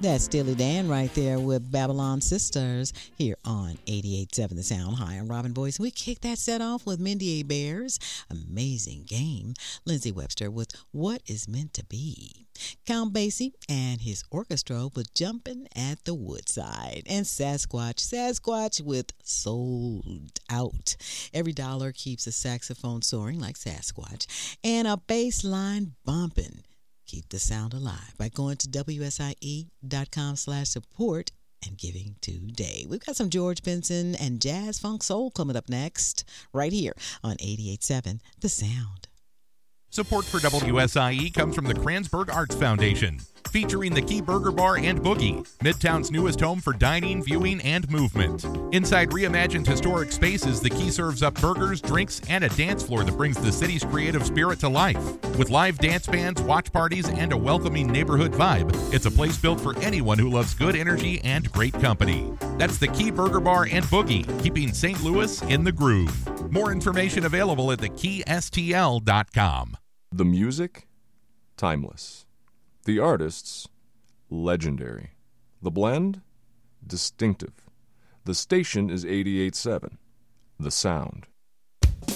That's Steely Dan right there with Babylon Sisters here on 88.7 The Sound. Hi, I'm Robin Boyce. We kick that set off with Mindy A. Bears, Amazing Game. Lindsay Webster with What Is Meant to Be. Count Basie and his orchestra with Jumpin' at the Woodside. And Sasquatch with Sold Out. Every dollar keeps a saxophone soaring like Sasquatch. And a bass line bumping. Keep the sound alive by going to WSIE.com/support and giving today. We've got some George Benson and Jazz Funk Soul coming up next, right here on 88.7 The Sound. Support for WSIE comes from the Kranzberg Arts Foundation, featuring the Key Burger Bar and Boogie, Midtown's newest home for dining, viewing, and movement. Inside reimagined historic spaces, the Key serves up burgers, drinks, and a dance floor that brings the city's creative spirit to life. With live dance bands, watch parties, and a welcoming neighborhood vibe, it's a place built for anyone who loves good energy and great company. That's the Key Burger Bar and Boogie, keeping St. Louis in the groove. More information available at thekeystl.com. The music, timeless. The artists, legendary. The blend, distinctive. The station is 88.7. The Sound.